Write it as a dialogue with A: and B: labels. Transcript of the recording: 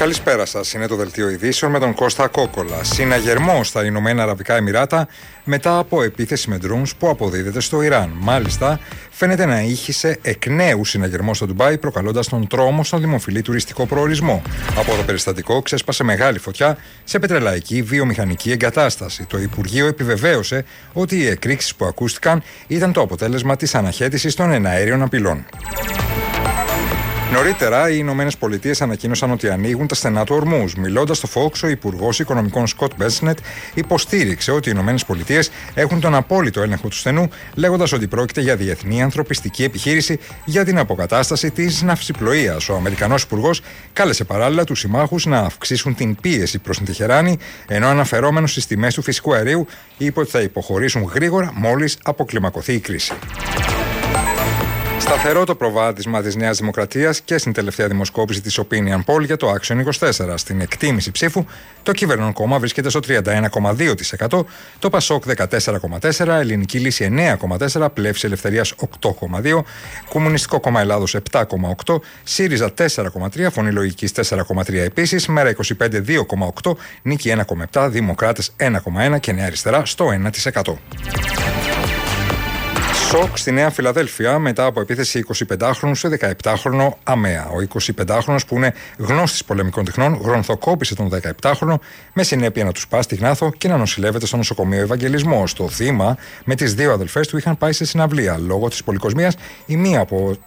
A: Καλησπέρα σας. Είναι το δελτίο ειδήσεων με τον Κώστα Κόκολα. Συναγερμός στα Ηνωμένα Αραβικά Εμιράτα μετά από επίθεση με drones που αποδίδεται στο Ιράν. Μάλιστα, φαίνεται να ήχησε εκ νέου συναγερμό στο Ντουμπάι, προκαλώντας τον τρόμο στον δημοφιλή τουριστικό προορισμό. Από το περιστατικό ξέσπασε μεγάλη φωτιά σε πετρελαϊκή βιομηχανική εγκατάσταση. Το Υπουργείο επιβεβαίωσε ότι οι εκρήξεις που ακούστηκαν ήταν το αποτέλεσμα της αναχέτησης των εναέριων απειλών. Νωρίτερα, οι Ηνωμένες Πολιτείες ανακοίνωσαν ότι ανοίγουν τα στενά του Ορμούζ. Μιλώντας στο Fox, ο Υπουργός Οικονομικών Σκοτ Μπέσνετ υποστήριξε ότι οι Ηνωμένες Πολιτείες έχουν τον απόλυτο έλεγχο του στενού, λέγοντας ότι πρόκειται για διεθνή ανθρωπιστική επιχείρηση για την αποκατάσταση της ναυσιπλοείας. Ο Αμερικανός Υπουργός κάλεσε παράλληλα τους συμμάχους να αυξήσουν την πίεση προς την Τεχεράνη, ενώ αναφερόμενος στις τιμές του φυσικού αερίου είπε ότι θα υποχωρήσουν γρήγορα μόλις αποκλιμακωθεί η κρίση. Σταθερό το προβάδισμα της Νέας Δημοκρατίας και στην τελευταία δημοσκόπηση της Opinion Poll για το Action 24. Στην εκτίμηση ψήφου, το κυβερνών κόμμα βρίσκεται στο 31,2%, το Πασόκ 14,4%, Ελληνική Λύση 9,4%, Πλεύση Ελευθερίας 8,2%, Κομμουνιστικό Κόμμα Ελλάδος 7,8%, ΣΥΡΙΖΑ 4,3%, Φωνή Λογικής 4,3% επίσης, Μέρα 25 2,8%, Νίκη 1,7%, Δημοκράτες 1,1% και Νέα Αριστερά στο 1%. Σοκ στη Νέα Φιλαδέλφια μετά από επίθεση 25χρονου σε 17χρονο αμαία. Ο 25χρονος, που είναι γνώστης πολεμικών τεχνών, γρονθοκόπησε τον 17χρονο με συνέπεια να του σπάσει τη γνάθο και να νοσηλεύεται στο νοσοκομείο Ευαγγελισμός. Το θύμα με τις δύο αδελφές του είχαν πάει σε συναυλία. Λόγω της πολυκοσμίας, η μία από